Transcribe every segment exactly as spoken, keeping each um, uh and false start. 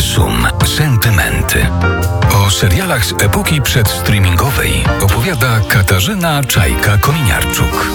Uniwersum Sentymenty. O serialach z epoki przedstreamingowej opowiada Katarzyna Czajka-Kominiarczuk.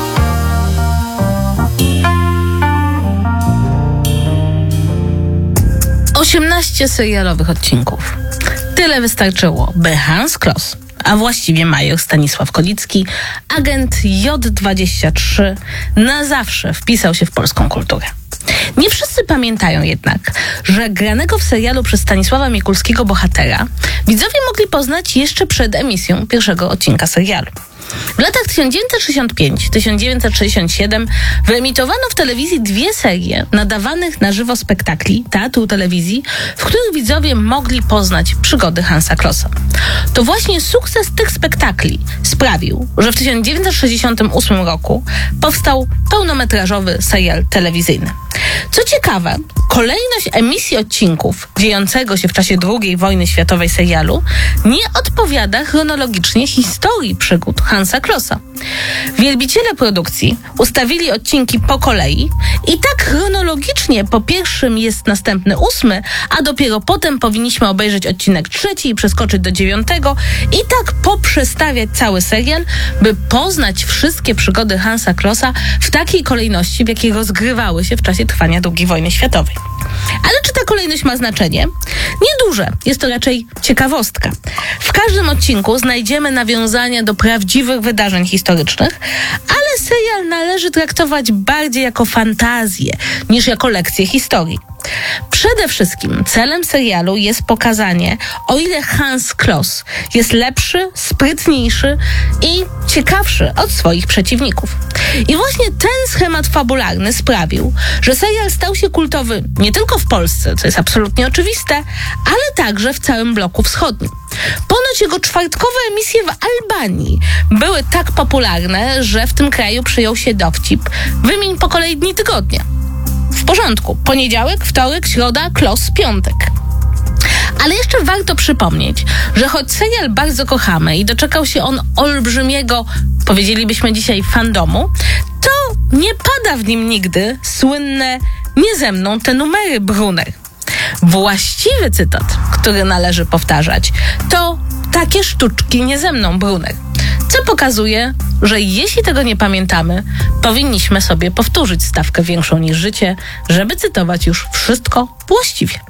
osiemnaście serialowych odcinków. Tyle wystarczyło, by Hans Kloss, a właściwie major Stanisław Kolicki, agent J dwadzieścia trzy, na zawsze wpisał się w polską kulturę. Nie wszyscy pamiętają jednak, że granego w serialu przez Stanisława Mikulskiego bohatera widzowie mogli poznać jeszcze przed emisją pierwszego odcinka serialu. W latach tysiąc dziewięćset sześćdziesiąt piąty do tysiąc dziewięćset sześćdziesiąt siódmego wyemitowano w telewizji dwie serie nadawanych na żywo spektakli teatru telewizji, w których widzowie mogli poznać przygody Hansa Klossa. To właśnie sukces tych spektakli sprawił, że w tysiąc dziewięćset sześćdziesiątym ósmym roku powstał pełnometrażowy serial telewizyjny. Co ciekawe, kolejność emisji odcinków dziejącego się w czasie drugiej wojny światowej serialu nie odpowiada chronologicznie historii przygód Hansa Klossa. Wielbiciele produkcji ustawili odcinki po kolei i tak chronologicznie po pierwszym jest następny ósmy, a dopiero potem powinniśmy obejrzeć odcinek trzeci i przeskoczyć do dziewiątego i tak poprzestawiać cały serial, by poznać wszystkie przygody Hansa Klossa w takiej kolejności, w jakiej rozgrywały się w czasie trwania drugiej wojny światowej. Ale czy ta kolejność ma znaczenie? Nieduże. Jest to raczej ciekawostka. W każdym odcinku znajdziemy nawiązania do prawdziwych wydarzeń historycznych, ale serial należy traktować bardziej jako fantazję niż jako lekcję historii. Przede wszystkim celem serialu jest pokazanie, o ile Hans Kloss jest lepszy, sprytniejszy i ciekawszy od swoich przeciwników. I właśnie ten schemat fabularny sprawił, że serial stał się kultowy nie tylko w Polsce, co jest absolutnie oczywiste, ale także w całym bloku wschodnim. Ponoć jego czwartkowe emisje w Albanii były tak popularne, że w tym kraju przyjął się dowcip: wymień po kolei dni tygodnia. W porządku. Poniedziałek, wtorek, środa, Kloss, piątek. Ale jeszcze warto przypomnieć, że choć serial bardzo kochamy i doczekał się on olbrzymiego, powiedzielibyśmy dzisiaj, fandomu, to nie pada w nim nigdy słynne „nie ze mną te numery, Brunner”. Właściwy cytat, który należy powtarzać, to „takie sztuczki nie ze mną, Brunner”. Co pokazuje, że jeśli tego nie pamiętamy, powinniśmy sobie powtórzyć stawkę większą niż życie, żeby cytować już wszystko właściwie.